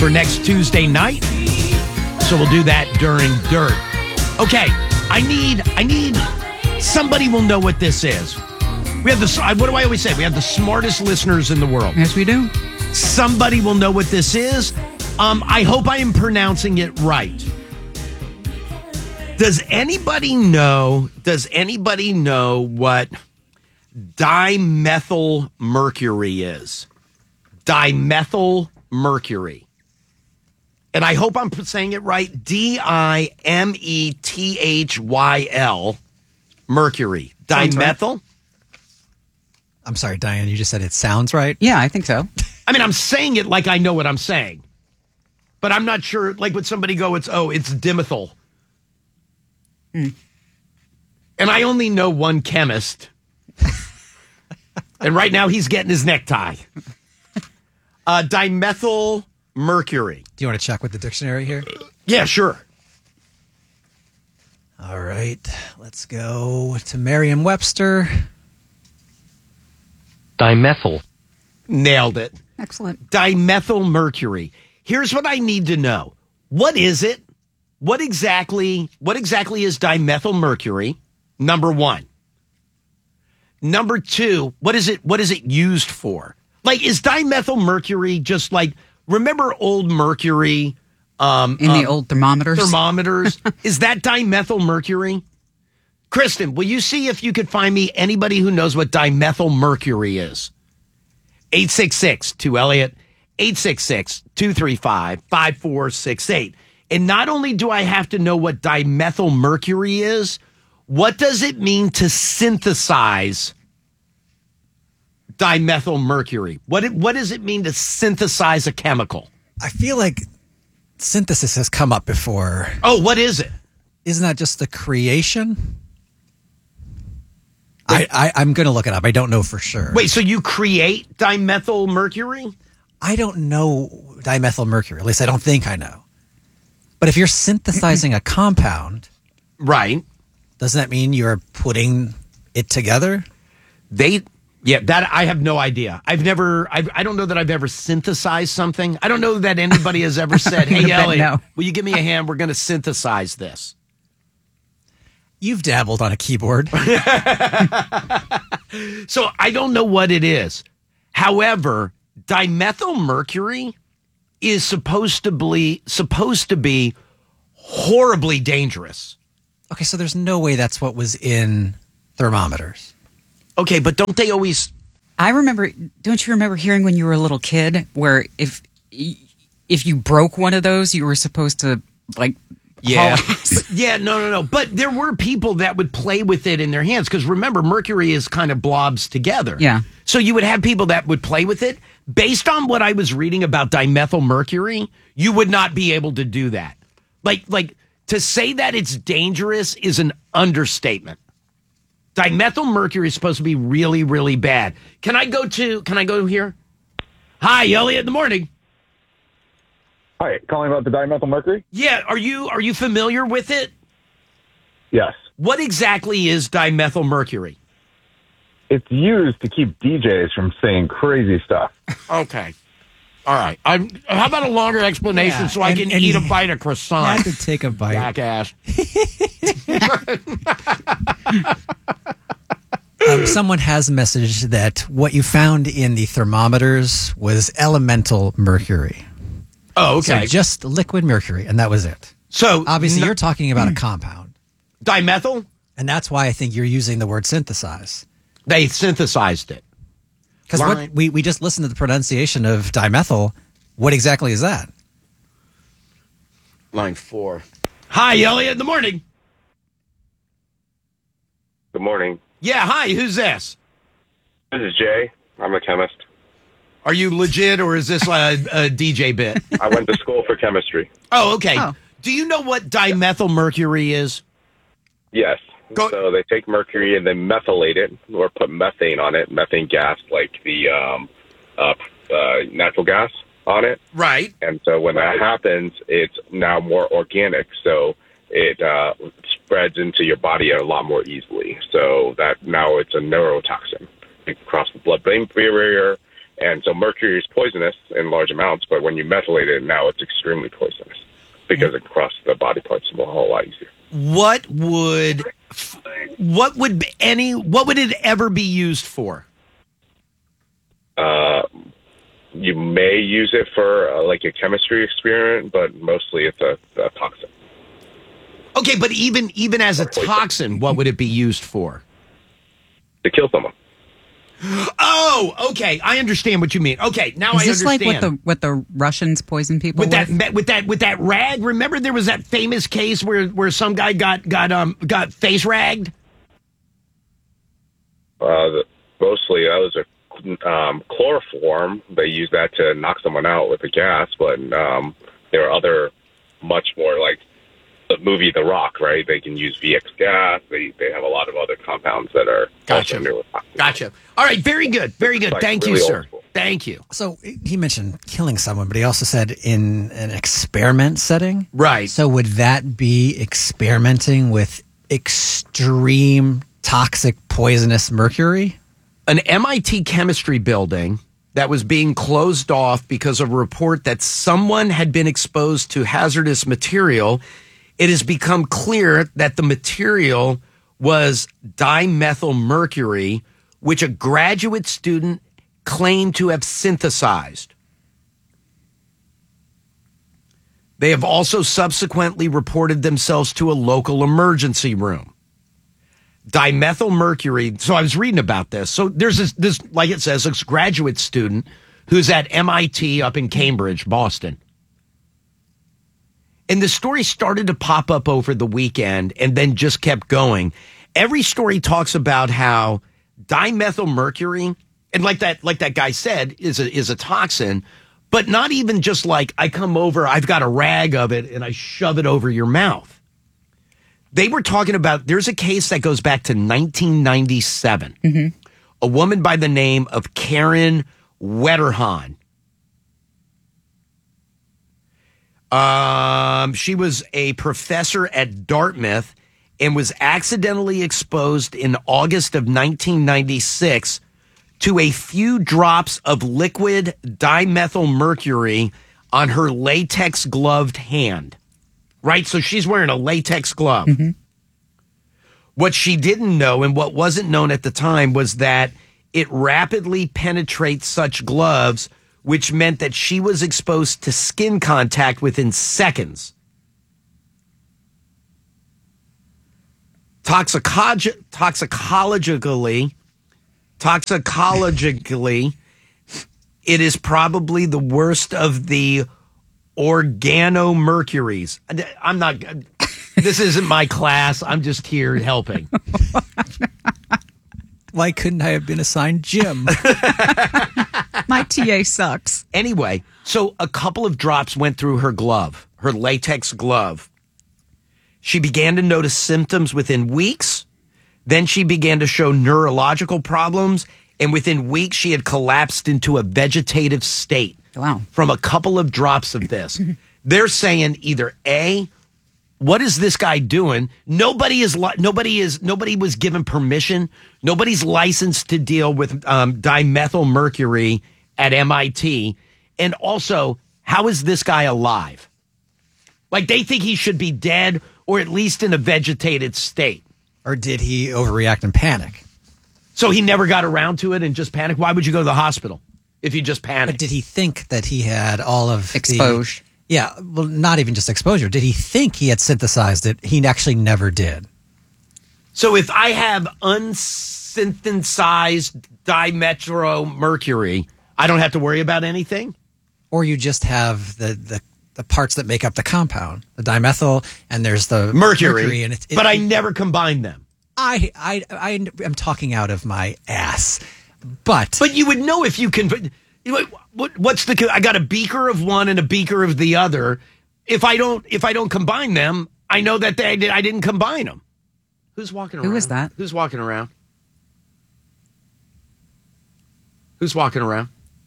for next Tuesday night. So we'll do that during Dirt. Okay, I need somebody will know what this is. We have what do I always say? We have the smartest listeners in the world. Yes, we do. Somebody will know what this is. I hope I am pronouncing it right. Does anybody know what dimethyl mercury is? Dimethyl mercury. And I hope I'm saying it right. Dimethyl mercury. Dimethyl? Right. I'm sorry, Diane, you just said it sounds right? Yeah, I think so. I mean, I'm saying it like I know what I'm saying. But I'm not sure, like when somebody go, it's dimethyl. And I only know one chemist. And right now he's getting his necktie. Dimethyl mercury. Do you want to check with the dictionary here? Yeah, sure. All right. Let's go to Merriam-Webster. Dimethyl. Nailed it. Excellent. Dimethyl mercury. Here's what I need to know. What is it? What exactly is dimethyl mercury? Number one. Number two, what is it used for? Like, is dimethyl mercury just like, remember old mercury? In the old thermometers? Is that dimethyl mercury? Kristen, will you see if you could find me anybody who knows what dimethyl mercury is? 866-2-ELLIOT, 866-235-5468. And not only do I have to know what dimethyl mercury is, what does it mean to synthesize dimethyl mercury? What does it mean to synthesize a chemical? I feel like synthesis has come up before. Oh, what is it? Isn't that just the creation? I'm going to look it up. I don't know for sure. Wait, so you create dimethyl mercury? I don't know dimethyl mercury. At least I don't think I know. But if you're synthesizing a compound, right? Doesn't that mean you're putting it together? That I have no idea. I don't know that I've ever synthesized something. I don't know that anybody has ever said, "Hey, Elliot, will you give me a hand? We're going to synthesize this." You've dabbled on a keyboard. So I don't know what it is. However, dimethyl mercury is supposed to be horribly dangerous. Okay, so there's no way that's what was in thermometers. Okay, but don't they always... Don't you remember hearing when you were a little kid where if you broke one of those, you were supposed to, like... Yeah. Yeah, no. But there were people that would play with it in their hands because remember, mercury is kind of blobs together. Yeah. So you would have people that would play with it. Based on what I was reading about dimethyl mercury, you would not be able to do that. Like to say that it's dangerous is an understatement. Dimethyl mercury is supposed to be really, really bad. Can I go here? Hi, Elliot, in the morning. Hi, calling about the dimethyl mercury? Yeah, are you familiar with it? Yes. What exactly is dimethyl mercury? It's used to keep DJs from saying crazy stuff. Okay. All right. How about a longer explanation so I can eat a bite of croissant? I have to take a bite. Jackass. Someone has messaged that what you found in the thermometers was elemental mercury. Oh, okay. So just liquid mercury, and that was it. So obviously you're talking about a compound. Dimethyl? And that's why I think you're using the word synthesize. They synthesized it. Because we just listened to the pronunciation of dimethyl. What exactly is that? Line 4. Hi, Elliot, in the morning. Good morning. Yeah, hi, who's this? This is Jay. I'm a chemist. Are you legit or is this a DJ bit? I went to school for chemistry. Oh, okay. Oh. Do you know what dimethyl mercury is? Yes. So they take mercury and they methylate it or put methane on it, methane gas, like the natural gas on it. Right. And so when that happens, it's now more organic. So it spreads into your body a lot more easily. So that now it's a neurotoxin. It can cross the blood-brain barrier And so mercury is poisonous in large amounts, but when you methylate it, now it's extremely poisonous because it crosses the body parts a whole lot easier. What would it ever be used for? You may use it for like a chemistry experiment, but mostly it's a toxin. Okay, but even as a toxin, what would it be used for? To kill someone. Oh, okay. I understand what you mean. Okay, now I understand. Is this like what the Russians poison people with? With that rag? Remember there was that famous case where some guy got face ragged? Mostly those are chloroform. They use that to knock someone out with a gas, but there are other much more like the movie The Rock, right? They can use VX gas. They have a lot of other compounds that are Gotcha. All right, very good. Like Thank you, sir. Thank you. So he mentioned killing someone, but he also said in an experiment setting. Right. So would that be experimenting with extreme toxic poisonous mercury? An MIT chemistry building that was being closed off because of a report that someone had been exposed to hazardous material. It has become clear that the material was dimethylmercury, which a graduate student claimed to have synthesized. They have also subsequently reported themselves to a local emergency room. Dimethylmercury. So I was reading about this. So there's this, like it says, this graduate student who's at MIT up in Cambridge, Boston. And the story started to pop up over the weekend and then just kept going. Every story talks about how dimethylmercury, and like that guy said, is a toxin, but not even just like I come over, I've got a rag of it and I shove it over your mouth. They were talking about, there's a case that goes back to 1997. Mm-hmm. A woman by the name of Karen Wetterhahn. She was a professor at Dartmouth and was accidentally exposed in August of 1996 to a few drops of liquid dimethylmercury on her latex gloved hand. Right? So she's wearing a latex glove. Mm-hmm. What she didn't know and what wasn't known at the time was that it rapidly penetrates such gloves, which meant that she was exposed to skin contact within seconds. Toxicologically, it is probably the worst of the organomercuries. I'm not, this isn't my class. I'm just here helping. Why couldn't I have been assigned Jim? My TA sucks. Anyway, so a couple of drops went through her glove, her latex glove. She began to notice symptoms within weeks. Then she began to show neurological problems. And within weeks, she had collapsed into a vegetative state. Wow. From a couple of drops of this. They're saying either A, what is this guy doing? Nobody was given permission. Nobody's licensed to deal with dimethylmercury at MIT. And also, how is this guy alive? Like, they think he should be dead or at least in a vegetated state. Or did he overreact and panic? So he never got around to it and just panicked? Why would you go to the hospital if you just panicked? But did he think that he had all of exposure? Yeah, well, not even just exposure. Did he think he had synthesized it? He actually never did. So if I have unsynthesized dimethylmercury, I don't have to worry about anything? Or you just have the parts that make up the compound, the dimethyl, and there's the mercury and but I never combine them. I am talking out of my ass, but you would know if you can. What's the? I got a beaker of one and a beaker of the other. If I don't combine them, I know that I didn't combine them. Who's walking around? Who is that? Who's walking around? Who's walking around?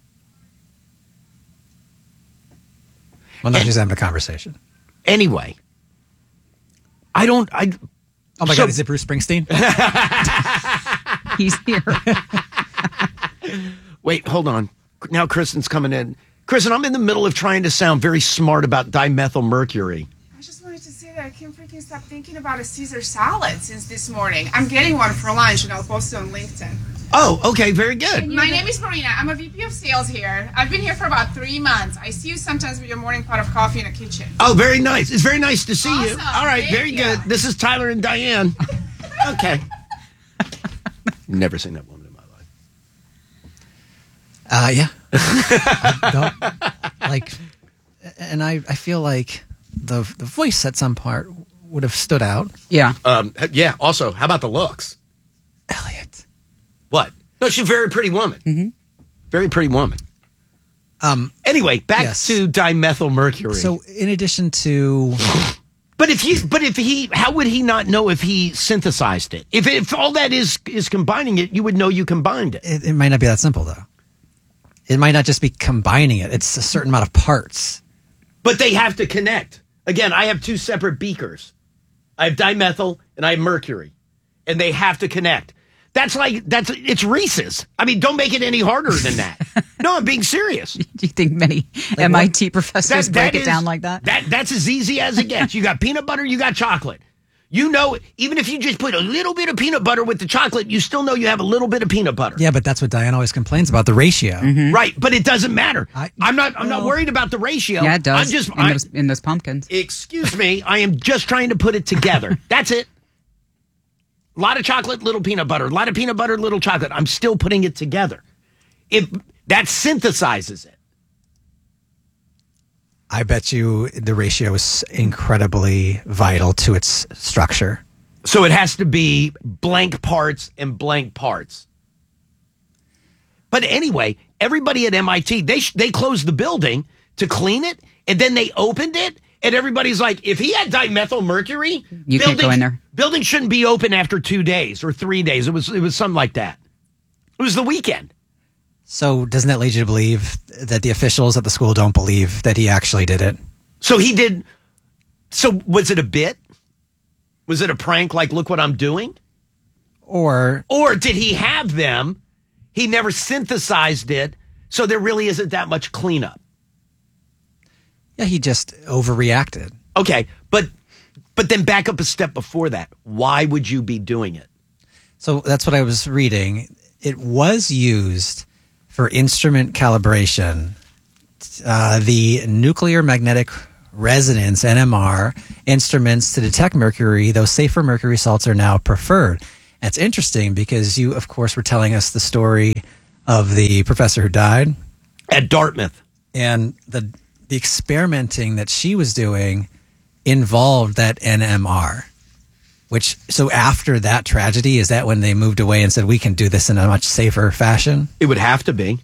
Well, now she's having a conversation. Anyway, oh my God, is it Bruce Springsteen? He's here. Wait, hold on. now Kristen's coming in. Kristen, I'm in the middle of trying to sound very smart about dimethyl mercury. I just wanted to say that I can't freaking stop thinking about a Caesar salad since this morning. I'm getting one for lunch, and I'll post it on LinkedIn. Oh, okay, very good. My name is Marina. I'm a VP of sales here. I've been here for about 3 months. I see you sometimes with your morning pot of coffee in the kitchen. Oh, very nice. It's very nice to see you. Awesome. All right, Thank very you. good. This is Tyler and Diane. Okay. Never seen that woman in my life. Yeah. And I feel like the voice at some part would have stood out. Yeah. Yeah, also, how about the looks? Elliot. What? No, she's a very pretty woman. Mm-hmm. Very pretty woman. Anyway, back to dimethyl mercury. So in addition to... But if he, how would he not know if he synthesized it? If all that is combining it, you would know you combined it. It might not be that simple, though. It might not just be combining it. It's a certain amount of parts. But they have to connect. Again, I have 2 separate beakers. I have dimethyl and I have mercury. And they have to connect. It's Reese's. I mean, don't make it any harder than that. No, I'm being serious. Do you think many MIT professors break it down like that? That's as easy as it gets. You got peanut butter, you got chocolate. You know, even if you just put a little bit of peanut butter with the chocolate, you still know you have a little bit of peanut butter. Yeah, but that's what Diane always complains about, the ratio. Mm-hmm. Right, but it doesn't matter. I'm not worried about the ratio. Yeah, it does. I'm just in those pumpkins. Excuse me, I am just trying to put it together. That's it. A lot of chocolate, little peanut butter. A lot of peanut butter, little chocolate. I'm still putting it together. That synthesizes it. I bet you the ratio is incredibly vital to its structure. So it has to be blank parts and blank parts. But anyway, everybody at MIT, they closed the building to clean it, and then they opened it, and everybody's like, if he had dimethyl mercury, you can't go in there. Building shouldn't be open after 2 days or 3 days. It was something like that. It was the weekend. So doesn't that lead you to believe that the officials at the school don't believe that he actually did it? So he did. So was it a bit? Was it a prank like, look what I'm doing? Or did he have them? He never synthesized it, so there really isn't that much cleanup. Yeah, he just overreacted. Okay, but then back up a step before that. Why would you be doing it? So that's what I was reading. It was used for instrument calibration. The nuclear magnetic resonance, NMR, instruments to detect mercury, those safer mercury salts are now preferred. That's interesting because you, of course, were telling us the story of the professor who died. At Dartmouth. And the experimenting that she was doing involved that NMR. So after that tragedy, is that when they moved away and said, we can do this in a much safer fashion? It would have to be.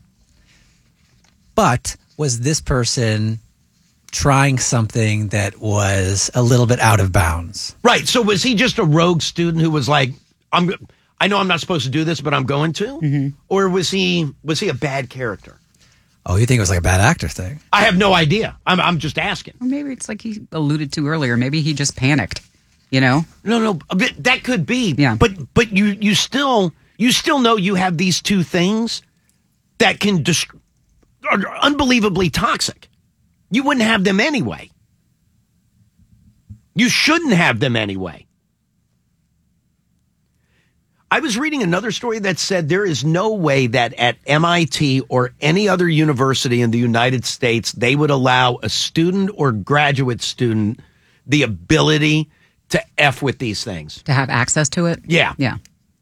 But was this person trying something that was a little bit out of bounds? Right. So was he just a rogue student who was like, I know I'm not supposed to do this, but I'm going to? Mm-hmm. Or was he a bad character? Oh, you think it was like a bad actor thing? I have no idea. I'm just asking. Or maybe it's like he alluded to earlier. Maybe he just panicked. You know? No, that could be. Yeah. But you still know you have these 2 things that are unbelievably toxic. You wouldn't have them anyway. You shouldn't have them anyway. I was reading another story that said there is no way that at MIT or any other university in the United States they would allow a student or graduate student the ability to F with these things. To have access to it? Yeah. Yeah.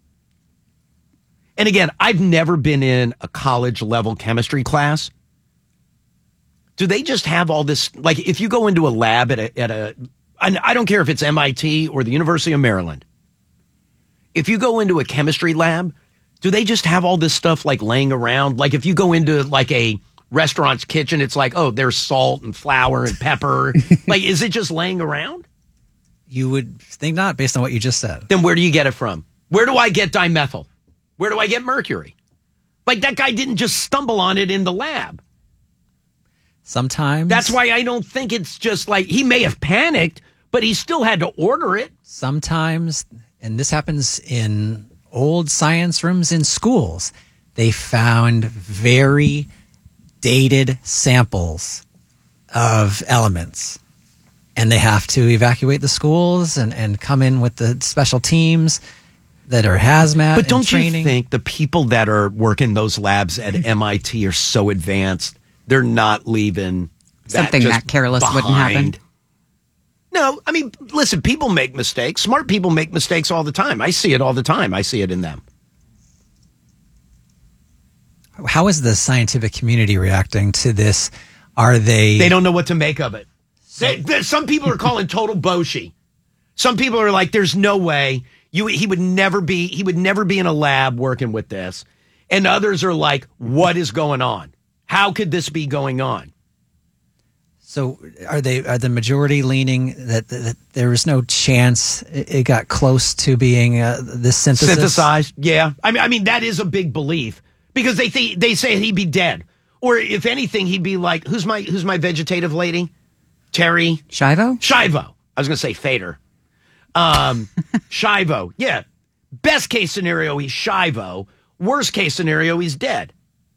And again, I've never been in a college level chemistry class. Do they just have all this? Like if you go into a lab I don't care if it's MIT or the University of Maryland. If you go into a chemistry lab, do they just have all this stuff like laying around? Like if you go into like a restaurant's kitchen, it's like, oh, there's salt and flour and pepper. Like, is it just laying around? You would think not, based on what you just said. Then where do you get it from? Where do I get dimethyl? Where do I get mercury? Like that guy didn't just stumble on it in the lab. Sometimes. That's why I don't think it's just like he may have panicked, but he still had to order it. Sometimes, and this happens in old science rooms in schools, they found very dated samples of elements. And they have to evacuate the schools and come in with the special teams that are hazmat. But don't training. you think the people that are working those labs at MIT are so advanced, they're not leaving something that careless wouldn't happen? No, I mean, listen, people make mistakes. Smart people make mistakes all the time. I see it all the time. I see it in them. How is the scientific community reacting to this? Are they... They don't know what to make of it. Some people are calling total Boshi. Some people are like, there's no way. He would never be in a lab working with this. And others are like, what is going on? How could this be going on? So are the majority leaning that there was no chance it got close to being this synthesized? Yeah, I mean that is a big belief because they say he'd be dead, or if anything, he'd be like, who's my vegetative lady? Terry Schiavo. I was gonna say Fader. Schiavo. Yeah. Best case scenario, he's Schiavo. Worst case scenario, he's dead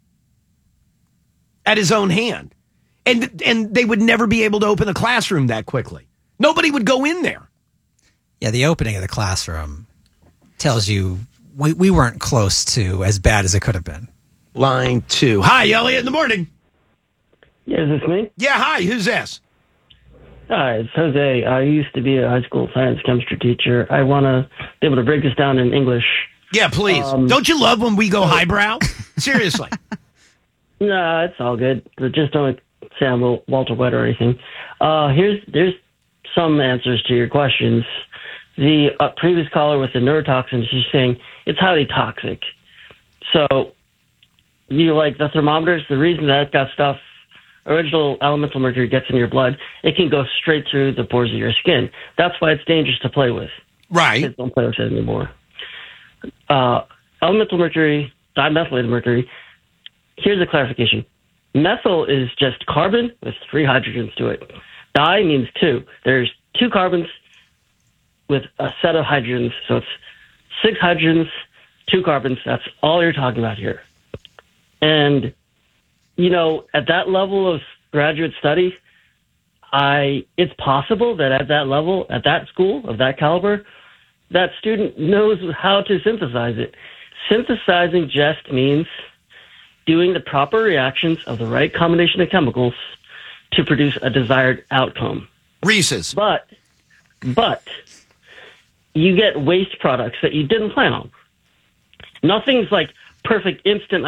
at his own hand. And they would never be able to open the classroom that quickly. Nobody would go in there. Yeah, the opening of the classroom tells you we weren't close to as bad as it could have been. Line 2. Hi, Elliot, in the morning. Yeah, is this me? Yeah, hi, who's this? Hi, it's Jose. I used to be a high school science chemistry teacher. I want to be able to break this down in English. Yeah, please. Don't you love when we go highbrow? Seriously. No, it's all good. But just don't say I'm a Walter White or anything. There's some answers to your questions. The previous caller with the neurotoxin, she's saying it's highly toxic. So, you like the thermometers, the reason that got stuff, original elemental mercury gets in your blood, it can go straight through the pores of your skin. That's why it's dangerous to play with. Right. Kids don't play with it anymore. Elemental mercury, dimethylated mercury, here's a clarification. Methyl is just carbon with 3 hydrogens to it. Di means 2. There's 2 carbons with a set of hydrogens. So it's 6 hydrogens, 2 carbons. That's all you're talking about here. And, at that level of graduate study, it's possible that at that level, at that school of that caliber, that student knows how to synthesize it. Synthesizing just means doing the proper reactions of the right combination of chemicals to produce a desired outcome. Reese's. But you get waste products that you didn't plan on. Nothing's like perfect instant